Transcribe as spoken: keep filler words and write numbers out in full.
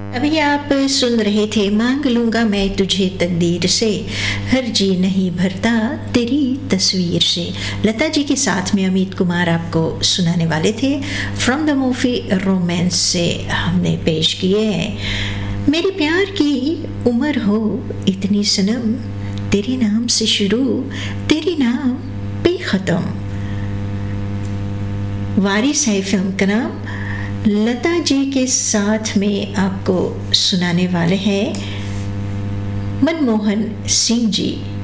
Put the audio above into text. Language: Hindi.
अभी आप सुन रहे थे मांग लूंगा मैं तुझे तकदीर से, हर जी नहीं भरता तेरी तस्वीर से। लता जी के साथ में अमित कुमार आपको सुनाने वाले थे। फ्रॉम द मूवी रोमांस से हमने पेश किए हैं। मेरे प्यार की उम्र हो इतनी सनम, तेरे नाम से शुरू तेरे नाम पे ख़त्म। वारिस है फिल्म का नाम। लता जी के साथ में आपको सुनाने वाले हैं मनमोहन सिंह जी।